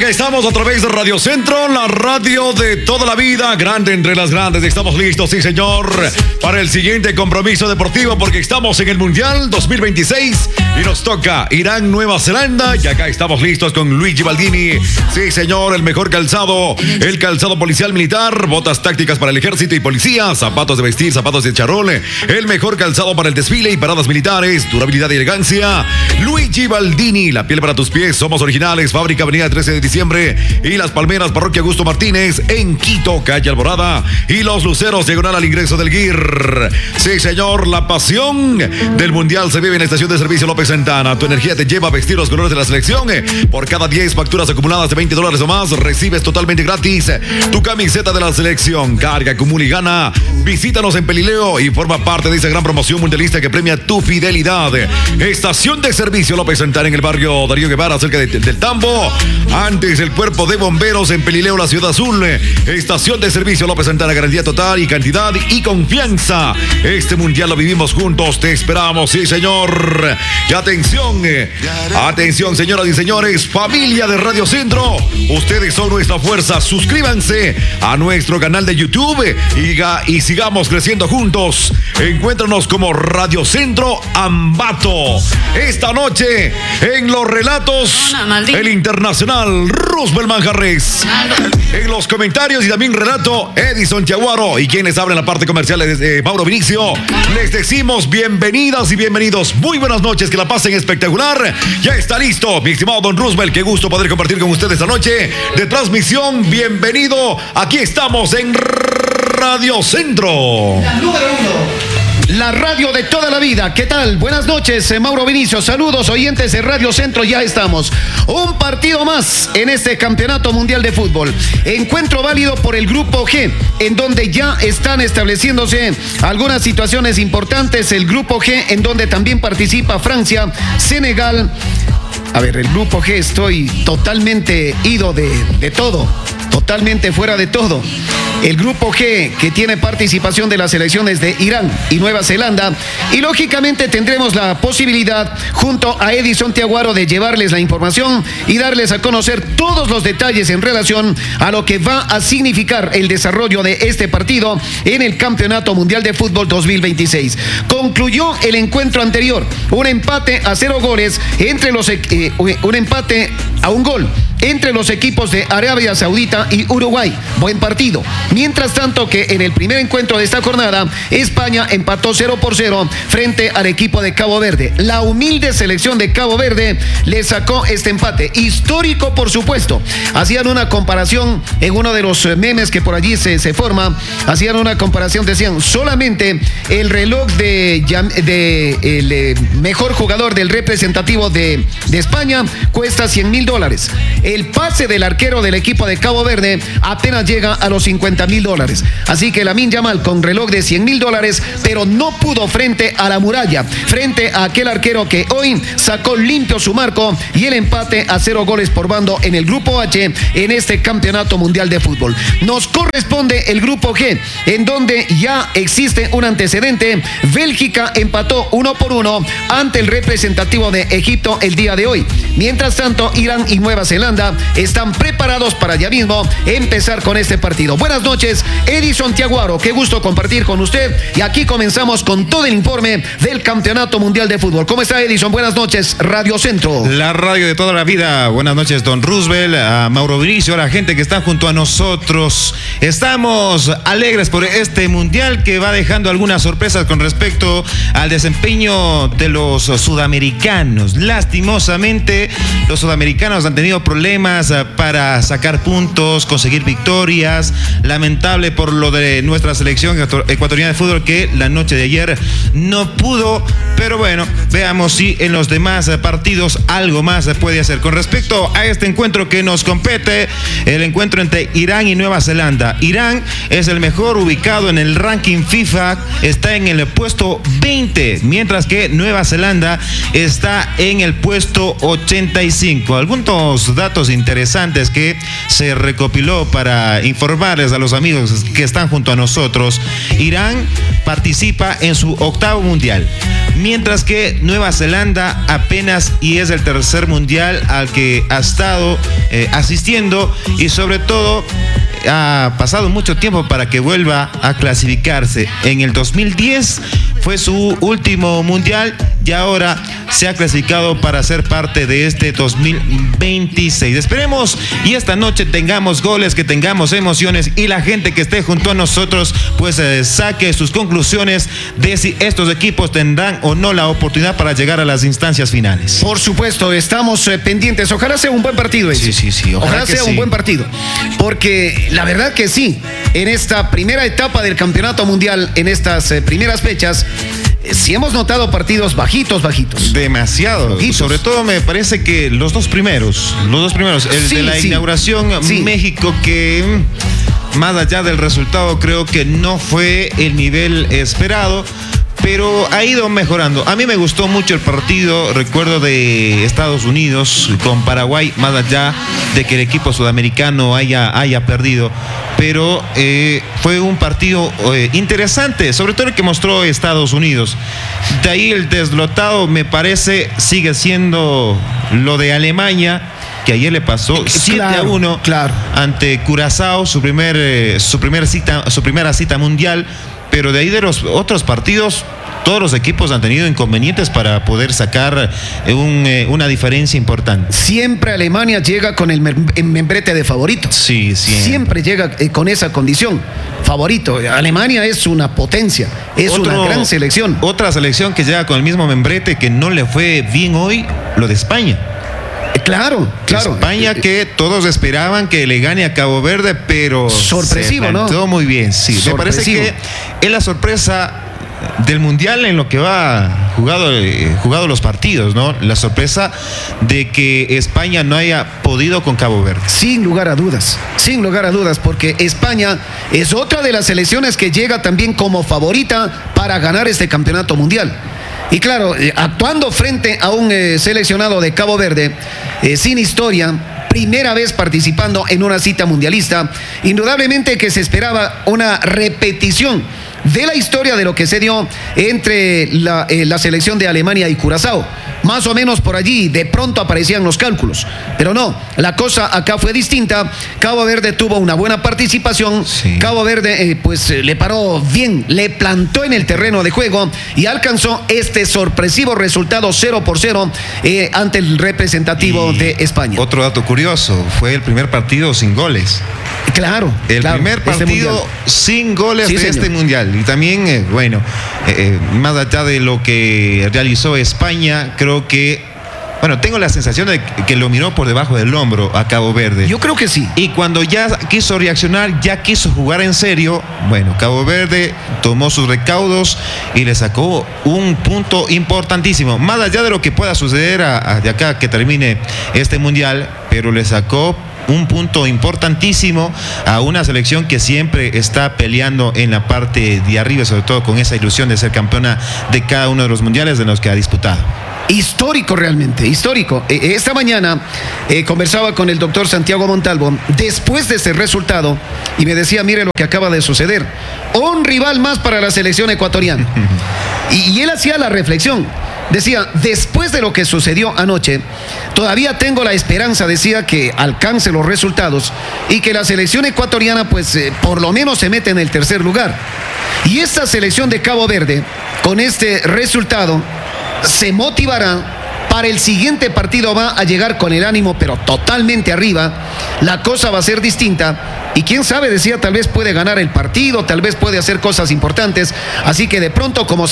acá estamos a través de Radio Centro, la radio de toda la vida, grande entre las grandes. Estamos listos, sí señor, para el siguiente compromiso deportivo porque estamos en el Mundial 2026 y nos toca Irán, Nueva Zelanda. Y acá estamos listos con Luigi Baldini. Sí señor, el mejor calzado, el calzado policial militar, botas tácticas para el ejército y policía, zapatos de vestir, zapatos de charol, el mejor calzado para el desfile y paradas militares, durabilidad y elegancia. Luigi Baldini, la piel para tus pies, somos originales, fábrica Avenida 13 de diciembre y Las Palmeras, Parroquia Augusto Martínez en Quito, calle Alborada y Los Luceros, diagonal al ingreso del GIR. Sí señor, la pasión del Mundial se vive en la estación de servicio López Santana. Tu energía te lleva a vestir los colores de la selección. Por cada 10 facturas acumuladas de $20 o más, recibes totalmente gratis tu camiseta de la selección. Carga, acumula y gana. Visítanos en Pelileo y forma parte de esa gran promoción mundialista que premia tu fidelidad. Estación de servicio López Santana en el barrio Darío Guevara, cerca del Tambo. Antes el cuerpo de bomberos en Pelileo, la Ciudad Azul. Estación de servicio López Santana, garantía total y cantidad y confianza. Este mundial lo vivimos juntos, te esperamos, sí señor. Y atención, atención señoras y señores, familia de Radio Centro, ustedes son nuestra fuerza. Suscríbanse a nuestro canal de YouTube y sigamos creciendo juntos. Encuéntranos como Radio Centro Ambato. Esta noche en los relatos, el internacional Roosevelt Manjarres. En los comentarios y también relato Edison Tiaguaro. Y quienes abren la parte comercial de Mauro Vinicio. Les decimos bienvenidas y bienvenidos. Muy buenas noches, que la pasen espectacular. Ya está listo, mi estimado don Roosevelt. Qué gusto poder compartir con ustedes esta noche de transmisión. Bienvenido. Aquí estamos en Radio Centro. La número 1. La radio de toda la vida. ¿Qué tal? Buenas noches, Mauro Vinicio. Saludos, oyentes de Radio Centro. Ya estamos. Un partido más en este Campeonato Mundial de Fútbol. Encuentro válido por el Grupo G, en donde ya están estableciéndose algunas situaciones importantes. El Grupo G, en donde también participa Francia, Senegal. A ver, el Grupo G, estoy totalmente ido de todo. Totalmente fuera de todo. El Grupo G, que tiene participación de las selecciones de Irán y Nueva Zelanda, y lógicamente tendremos la posibilidad junto a Edison Tiaguaro de llevarles la información y darles a conocer todos los detalles en relación a lo que va a significar el desarrollo de este partido en el Campeonato Mundial de Fútbol 2026. Concluyó el encuentro anterior, un empate a 0 goles entre un empate a 1 gol entre los equipos de Arabia Saudita y Uruguay. Buen partido. Mientras tanto que en el primer encuentro de esta jornada, España empató 0-0 frente al equipo de Cabo Verde. La humilde selección de Cabo Verde le sacó este empate. Histórico, por supuesto. Hacían una comparación en uno de los memes que por allí se forma. Hacían una comparación, decían, solamente el reloj el mejor jugador del representativo de España cuesta $100,000. El pase del arquero del equipo de Cabo Verde apenas llega a los $50,000. Así que Lamine Yamal con reloj de $100,000, pero no pudo frente a la muralla, frente a aquel arquero que hoy sacó limpio su marco y el empate a 0 goles por bando en el Grupo H en este Campeonato Mundial de Fútbol. Nos corresponde el Grupo G, en donde ya existe un antecedente. Bélgica empató 1-1 ante el representativo de Egipto el día de hoy. Mientras tanto, Irán y Nueva Zelanda están preparados para ya mismo empezar con este partido. Buenas noches, Edison Tiaguaro. Qué gusto compartir con usted. Y aquí comenzamos con todo el informe del Campeonato Mundial de Fútbol. ¿Cómo está, Edison? Buenas noches, Radio Centro. La radio de toda la vida. Buenas noches, don Roosevelt, a Mauro Vinicio, a la gente que está junto a nosotros. Estamos alegres por este Mundial que va dejando algunas sorpresas con respecto al desempeño de los sudamericanos. Lastimosamente, los sudamericanos han tenido problemas para sacar puntos, conseguir victorias. Lamentable por lo de nuestra selección ecuatoriana de fútbol, que la noche de ayer no pudo, pero bueno, veamos si en los demás partidos algo más se puede hacer. Con respecto a este encuentro que nos compete, el encuentro entre Irán y Nueva Zelanda, Irán es el mejor ubicado en el ranking FIFA, está en el puesto 20, mientras que Nueva Zelanda está en el puesto 85. Algunos datos interesantes que se recopiló para informarles a los amigos que están junto a nosotros. Irán participa en su 8º mundial, mientras que Nueva Zelanda apenas y es el tercer mundial al que ha estado asistiendo, y sobre todo ha pasado mucho tiempo para que vuelva a clasificarse. En el 2010 fue su último mundial y ahora se ha clasificado para ser parte de este 2026. Esperemos y esta noche tengamos goles, que tengamos emociones y la gente que esté junto a nosotros pues saque sus conclusiones de si estos equipos tendrán o no la oportunidad para llegar a las instancias finales. Por supuesto, estamos pendientes. Ojalá sea un buen partido ese. Sí. Ojalá sea un buen partido. Porque la verdad que sí, en esta primera etapa del campeonato mundial, en estas primeras fechas, sí hemos notado partidos bajitos. Demasiado. Bajitos. Sobre todo me parece que los dos primeros, el de la inauguración, México, que más allá del resultado creo que no fue el nivel esperado, pero ha ido mejorando. A mí me gustó mucho el partido, recuerdo, de Estados Unidos con Paraguay, más allá de que el equipo sudamericano haya perdido. Pero fue un partido interesante, sobre todo el que mostró Estados Unidos. De ahí el deslotado, me parece, sigue siendo lo de Alemania, que ayer le pasó 7-1 ante Curazao, su primera cita mundial. Pero de ahí de los otros partidos, todos los equipos han tenido inconvenientes para poder sacar una diferencia importante. Siempre Alemania llega con el membrete de favorito. Sí. Siempre llega con esa condición. Favorito. Alemania es una potencia, una gran selección. Otra selección que llega con el mismo membrete que no le fue bien hoy, lo de España. Claro. España, que todos esperaban que le gane a Cabo Verde, pero sorpresivo, ¿no? Todo muy bien, sí. Me parece que es la sorpresa del mundial en lo que va jugado los partidos, ¿no? La sorpresa de que España no haya podido con Cabo Verde. Sin lugar a dudas, porque España es otra de las selecciones que llega también como favorita para ganar este campeonato mundial. Y claro, actuando frente a un seleccionado de Cabo Verde sin historia, primera vez participando en una cita mundialista, indudablemente que se esperaba una repetición de la historia de lo que se dio entre la selección de Alemania y Curazao. Más o menos por allí de pronto aparecían los cálculos, pero no, la cosa acá fue distinta. Cabo Verde tuvo una buena participación. Cabo Verde le paró bien, le plantó en el terreno de juego y alcanzó este sorpresivo resultado 0-0 ante el representativo de España. Otro dato curioso, fue el primer partido sin goles. Claro. Primer partido sin goles de este mundial. Y también, más allá de lo que realizó España, creo que, tengo la sensación de que lo miró por debajo del hombro a Cabo Verde. Yo creo que sí. Y cuando ya quiso reaccionar, ya quiso jugar en serio, Cabo Verde tomó sus recaudos y le sacó un punto importantísimo. Más allá de lo que pueda suceder de acá que termine este mundial, pero le sacó un punto importantísimo a una selección que siempre está peleando en la parte de arriba, sobre todo con esa ilusión de ser campeona de cada uno de los mundiales de los que ha disputado. Histórico, realmente, histórico. Esta mañana conversaba con el doctor Santiago Montalvo después de ese resultado y me decía, mire lo que acaba de suceder. Un rival más para la selección ecuatoriana. Y él hacía la reflexión. Decía, después de lo que sucedió anoche, todavía tengo la esperanza, decía, que alcance los resultados y que la selección ecuatoriana, por lo menos se mete en el tercer lugar. Y esta selección de Cabo Verde, con este resultado, se motivará. Para el siguiente partido va a llegar con el ánimo, pero totalmente arriba. La cosa va a ser distinta. Y quién sabe, decía, tal vez puede ganar el partido, tal vez puede hacer cosas importantes. Así que de pronto, como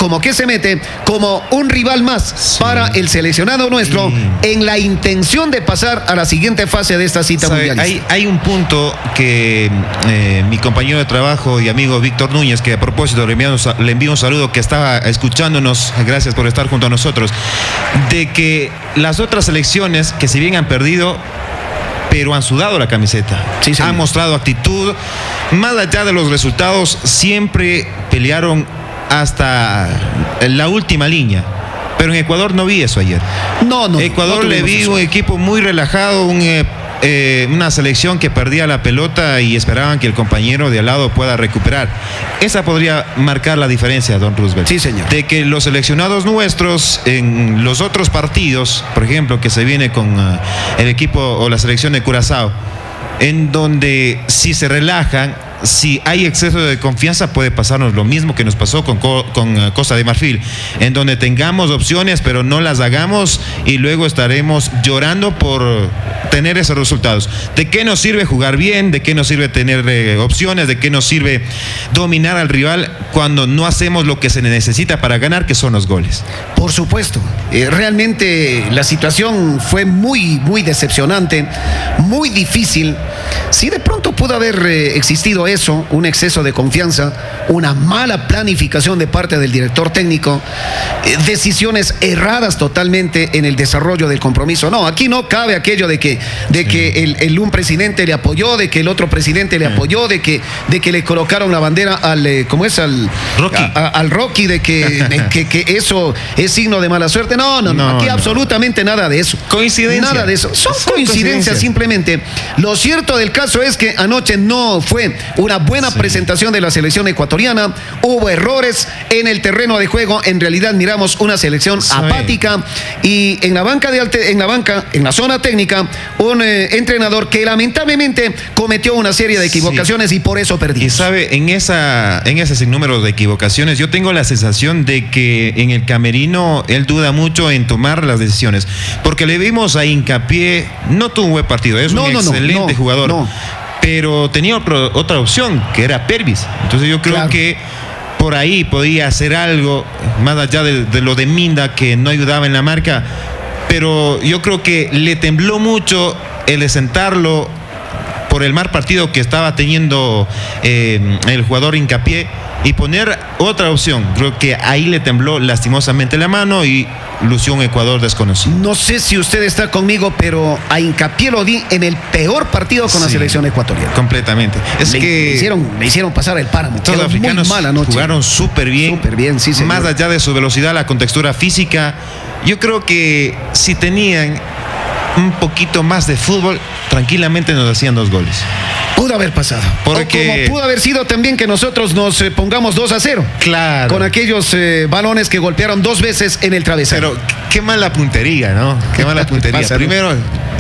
un rival más para el seleccionado nuestro, en la intención de pasar a la siguiente fase de esta cita mundial. Hay un punto que mi compañero de trabajo y amigo Víctor Núñez, que a propósito le envío un saludo, que estaba escuchándonos, gracias por estar junto a nosotros, de que las otras selecciones que si bien han perdido, pero han sudado la camiseta. Sí, señor. Han mostrado actitud. Más allá de los resultados, siempre pelearon hasta la última línea. Pero en Ecuador no vi eso ayer. No. Ecuador no le vi eso. un equipo muy relajado, una selección que perdía la pelota y esperaban que el compañero de al lado pueda recuperar. Esa podría marcar la diferencia, don Roosevelt. Sí, señor. De que los seleccionados nuestros en los otros partidos, por ejemplo, que se viene con el equipo o la selección de Curazao, en donde si se relajan, si hay exceso de confianza, puede pasarnos lo mismo que nos pasó con Costa de Marfil, en donde tengamos opciones pero no las hagamos y luego estaremos llorando por tener esos resultados. ¿De qué nos sirve jugar bien? ¿De qué nos sirve tener opciones? ¿De qué nos sirve dominar al rival cuando no hacemos lo que se necesita para ganar, que son los goles? Por supuesto, realmente la situación fue muy decepcionante, muy difícil. Sí, de pronto pudo haber existido eso, un exceso de confianza, una mala planificación de parte del director técnico, decisiones erradas totalmente en el desarrollo del compromiso. No, aquí no cabe aquello de que un presidente le apoyó, de que el otro presidente le apoyó, de que le colocaron la bandera al Rocky. Al Rocky, de que eso es signo de mala suerte. No, aquí absolutamente nada de eso. Coincidencia. Nada de eso. Son coincidencias simplemente. Lo cierto del caso es que anoche no fue una buena presentación de la selección ecuatoriana. Hubo errores en el terreno de juego. En realidad miramos una selección apática y en la zona técnica, un entrenador que lamentablemente cometió una serie de equivocaciones y por eso perdió. Y sabe, en ese sinnúmero de equivocaciones, yo tengo la sensación de que en el camerino él duda mucho en tomar las decisiones, porque le vimos a Hincapié, no tuvo un buen partido, es un excelente jugador. Pero tenía otra opción, que era Pervis. Entonces yo creo que por ahí podía hacer algo, más allá de lo de Minda, que no ayudaba en la marca. Pero yo creo que le tembló mucho el de sentarlo por el mal partido que estaba teniendo el jugador Hincapié y poner otra opción. Creo que ahí le tembló lastimosamente la mano y lució un Ecuador desconocido. No sé si usted está conmigo, pero a Hincapié lo vi en el peor partido con la selección ecuatoriana. Completamente. Le hicieron pasar el páramo. Todos los africanos jugaron súper bien. Súper bien, sí, señor. Más allá de su velocidad, la contextura física, yo creo que si tenían un poquito más de fútbol, tranquilamente nos hacían 2 goles. Pudo haber pasado. Porque... como pudo haber sido también que nosotros nos pongamos 2-0. Claro. Con aquellos balones que golpearon 2 veces en el travesaño. Pero qué mala puntería, ¿no? Qué mala puntería. Primero,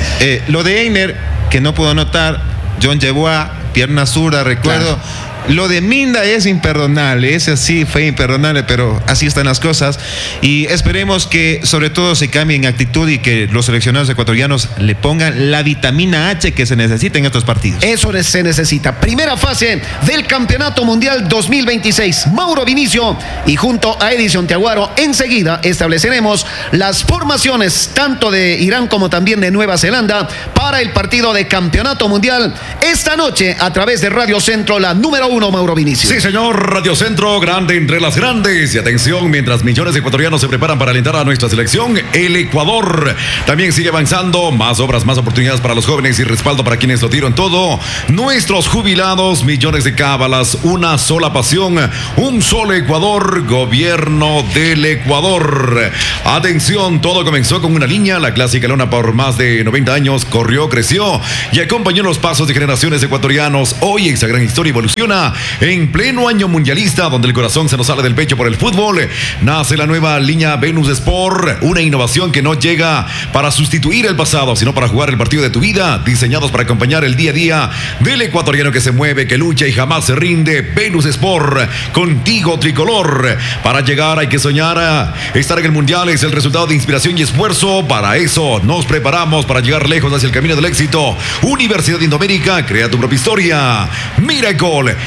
lo de Einer, que no pudo anotar, John Yeboah, pierna zurda, recuerdo. Claro. Lo de Minda es imperdonable, ese sí fue imperdonable, pero así están las cosas y esperemos que sobre todo se cambien actitud y que los seleccionados ecuatorianos le pongan la vitamina H que se necesita en estos partidos. Eso se necesita. Primera fase del Campeonato Mundial 2026. Mauro Vinicio y junto a Edison Tiaguaro enseguida estableceremos las formaciones tanto de Irán como también de Nueva Zelanda para el partido de Campeonato Mundial esta noche a través de Radio Centro, la número 1. Mauro Vinicio. Sí, señor, Radio Centro, grande entre las grandes. Y atención, mientras millones de ecuatorianos se preparan para alentar a nuestra selección, el Ecuador también sigue avanzando. Más obras, más oportunidades para los jóvenes y respaldo para quienes lo dieron todo. Nuestros jubilados, millones de cábalas, una sola pasión, un solo Ecuador, gobierno del Ecuador. Atención, todo comenzó con una línea. La clásica lona por más de 90 años corrió, creció y acompañó los pasos de generaciones ecuatorianos. Hoy esa gran historia evoluciona en pleno año mundialista, donde el corazón se nos sale del pecho por el fútbol. Nace la nueva línea Venus Sport, una innovación que no llega para sustituir el pasado, sino para jugar el partido de tu vida, diseñados para acompañar el día a día del ecuatoriano que se mueve, que lucha y jamás se rinde. Venus Sport, contigo tricolor. Para llegar hay que soñar. Estar en el mundial es el resultado de inspiración y esfuerzo. Para eso nos preparamos para llegar lejos hacia el camino del éxito. Universidad de Indoamérica, crea tu propia historia. Miracle,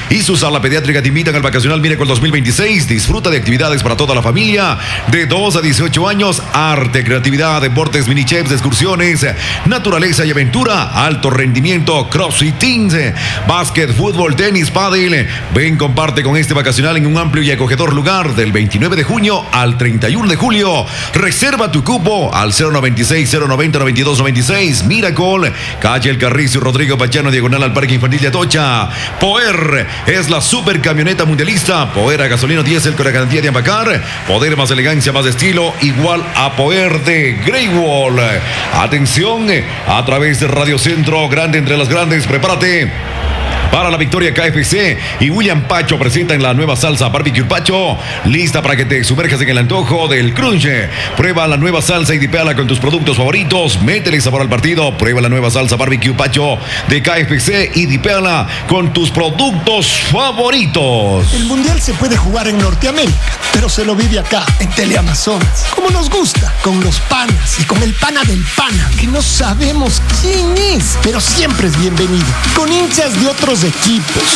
y su sala pediátrica te invitan al Vacacional Miracle 2026. Disfruta de actividades para toda la familia de 2 a 18 años, arte, creatividad, deportes, mini chefs, excursiones, naturaleza y aventura, alto rendimiento, crossfit teens, básquet, fútbol, tenis, pádel. Ven, comparte con este vacacional en un amplio y acogedor lugar del 29 de junio al 31 de julio. Reserva tu cupo al 096-090-9296. Miracle, calle El Carrizo y Rodrigo Pachano, diagonal al Parque Infantil de Atocha. Poder es la super camioneta mundialista. Poder a gasolina diésel con la garantía de Ambacar. Poder más elegancia, más estilo, igual a Poder de Great Wall. Atención, a través de Radio Centro, grande entre las grandes, prepárate para la victoria. KFC y William Pacho presentan la nueva salsa Barbecue Pacho, lista para que te sumerjas en el antojo del crunch. Prueba la nueva salsa y dipéala con tus productos favoritos. Métele sabor al partido. Prueba la nueva salsa Barbecue Pacho de KFC y dipéala con tus productos favoritos. El Mundial se puede jugar en Norteamérica, pero se lo vive acá, en Teleamazonas. Como nos gusta, con los panas y con el pana del pana, que no sabemos quién es, pero siempre es bienvenido. Con hinchas de otros equipos,